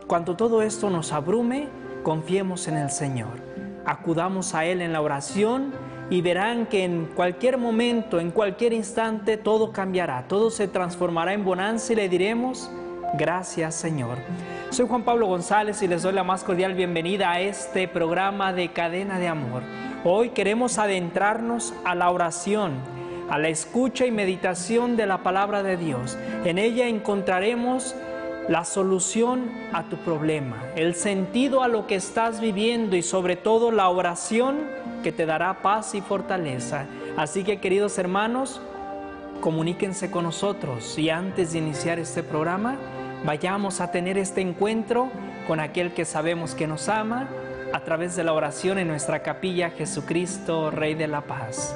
cuando todo esto nos abrume, confiemos en el Señor. Acudamos a Él en la oración y verán que en cualquier momento, en cualquier instante, todo cambiará, todo se transformará en bonanza y le diremos: gracias, Señor. Soy Juan Pablo González y les doy la más cordial bienvenida a este programa de Cadena de Amor. Hoy queremos adentrarnos a la oración, a la escucha y meditación de la palabra de Dios. En ella encontraremos la solución a tu problema, el sentido a lo que estás viviendo y sobre todo la oración que te dará paz y fortaleza. Así que, queridos hermanos, comuníquense con nosotros y antes de iniciar este programa, vayamos a tener este encuentro con aquel que sabemos que nos ama a través de la oración en nuestra capilla Jesucristo, Rey de la Paz.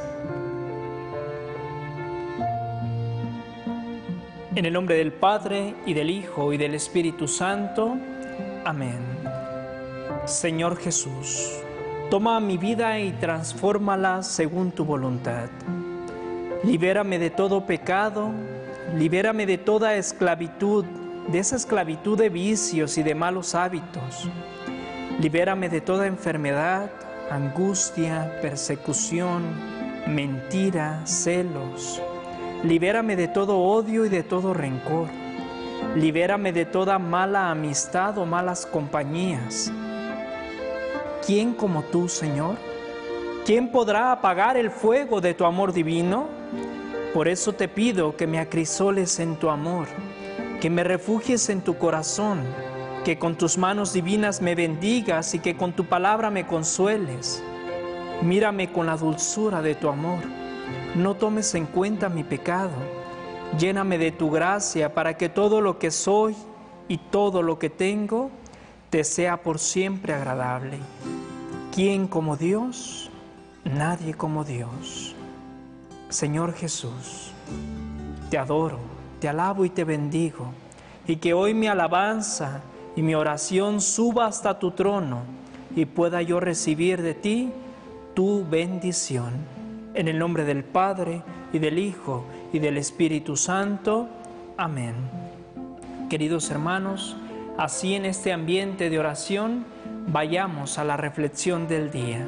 En el nombre del Padre, y del Hijo, y del Espíritu Santo. Amén. Señor Jesús, toma mi vida y transfórmala según tu voluntad. Libérame de todo pecado, libérame de toda esclavitud, de esa esclavitud de vicios y de malos hábitos. Libérame de toda enfermedad, angustia, persecución, mentira, celos. Libérame de todo odio y de todo rencor. Libérame de toda mala amistad o malas compañías. ¿Quién como tú, Señor? ¿Quién podrá apagar el fuego de tu amor divino? Por eso te pido que me acrisoles en tu amor, que me refugies en tu corazón, que con tus manos divinas me bendigas y que con tu palabra me consueles. Mírame con la dulzura de tu amor. No tomes en cuenta mi pecado. Lléname de tu gracia para que todo lo que soy y todo lo que tengo te sea por siempre agradable. ¿Quién como Dios? Nadie como Dios. Señor Jesús, te adoro, te alabo y te bendigo, y que hoy mi alabanza y mi oración suba hasta tu trono y pueda yo recibir de ti tu bendición. En el nombre del Padre, y del Hijo, y del Espíritu Santo. Amén. Queridos hermanos, así en este ambiente de oración, vayamos a la reflexión del día.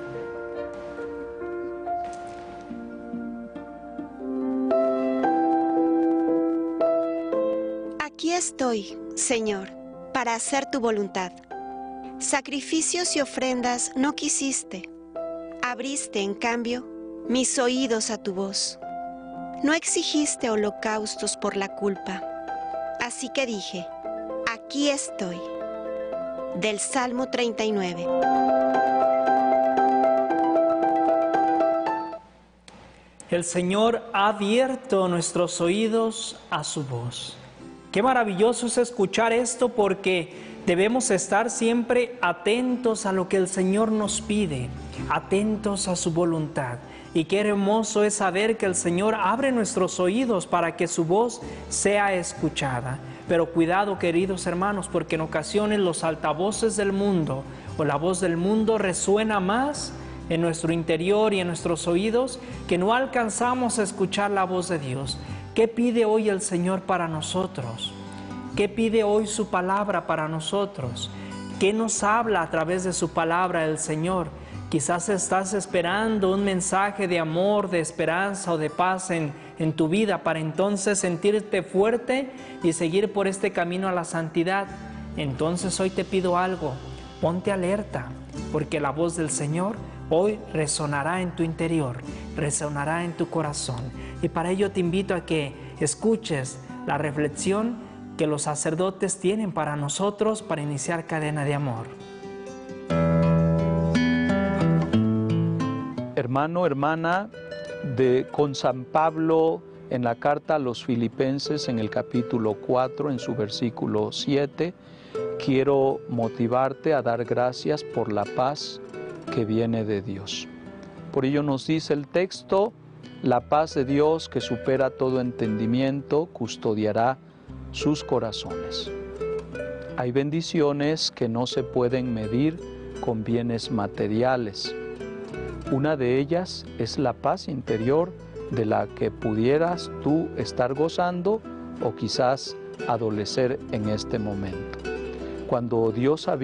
Aquí estoy, Señor, para hacer tu voluntad. Sacrificios y ofrendas no quisiste. Abriste, en cambio, mis oídos a tu voz. No exigiste holocaustos por la culpa. Así que dije, aquí estoy. Del Salmo 39. El Señor ha abierto nuestros oídos a su voz. Qué maravilloso es escuchar esto, porque debemos estar siempre atentos a lo que el Señor nos pide, atentos a su voluntad. Y qué hermoso es saber que el Señor abre nuestros oídos para que su voz sea escuchada. Pero cuidado, queridos hermanos, porque en ocasiones los altavoces del mundo o la voz del mundo resuena más en nuestro interior y en nuestros oídos que no alcanzamos a escuchar la voz de Dios. ¿Qué pide hoy el Señor para nosotros? ¿Qué pide hoy su palabra para nosotros? ¿Qué nos habla a través de su palabra el Señor? Quizás estás esperando un mensaje de amor, de esperanza o de paz en tu vida para entonces sentirte fuerte y seguir por este camino a la santidad. Entonces hoy te pido algo, ponte alerta, porque la voz del Señor hoy resonará en tu interior, resonará en tu corazón. Y para ello te invito a que escuches la reflexión que los sacerdotes tienen para nosotros para iniciar Cadena de Amor. Hermano, hermana, con San Pablo en la carta a los Filipenses en el capítulo 4, en su versículo 7, quiero motivarte a dar gracias por la paz que viene de Dios. Por ello nos dice el texto: la paz de Dios, que supera todo entendimiento, custodiará sus corazones. Hay bendiciones que no se pueden medir con bienes materiales. Una de ellas es la paz interior de la que pudieras tú estar gozando o quizás adolecer en este momento. Cuando Dios habita